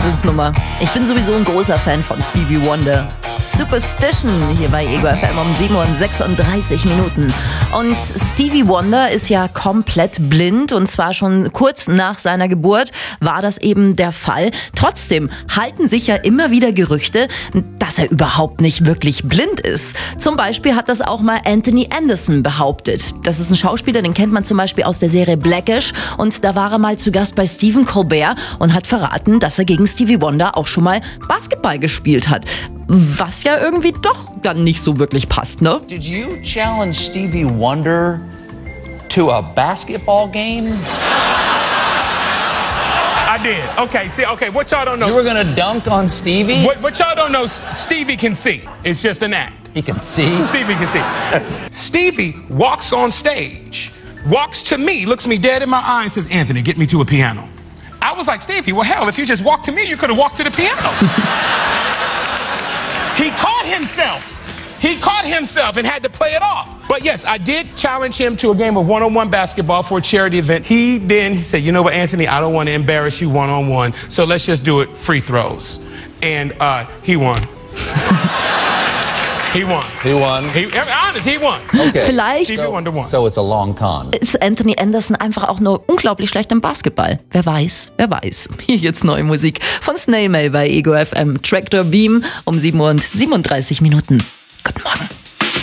Wahnsinnsnummer. Ich bin sowieso ein großer Fan von Stevie Wonder. Superstition hier bei Ego FM um 7:36 Minuten. Und Stevie Wonder ist ja komplett blind und zwar schon kurz nach seiner Geburt war das eben der Fall. Trotzdem halten sich ja immer wieder Gerüchte, dass er überhaupt nicht wirklich blind ist. Zum Beispiel hat das auch mal Anthony Anderson behauptet. Das ist ein Schauspieler, den kennt man zum Beispiel aus der Serie Blackish und da war er mal zu Gast bei Stephen Colbert und hat verraten, dass er gegen Stevie Wonder auch schon mal Basketball gespielt hat. Was ja irgendwie doch dann nicht so wirklich passt, ne? Did you challenge Stevie Wonder to a basketball game? I did. Okay, see, what y'all don't know. You were gonna dunk on Stevie? What y'all don't know, Stevie can see. It's just an act. He can see? Stevie can see. Stevie walks on stage, walks to me, looks me dead in my eye and says, Anthony, get me to a piano. I was like, Stevie, well, hell, if you just walked to me, you could have walked to the piano. He caught himself and had to play it off. But yes, I did challenge him to a game of one-on-one basketball for a charity event. He said, you know what, Anthony, I don't want to embarrass you one-on-one, so let's just do it free throws. And he won. He won. He won? He won. Okay. Vielleicht So it's a long con. ist Anthony Anderson einfach auch nur unglaublich schlecht im Basketball. Wer weiß, wer weiß. Hier jetzt neue Musik von Snail Mail bei Ego FM. Tractor Beam um 7:37 Minuten. Guten Morgen.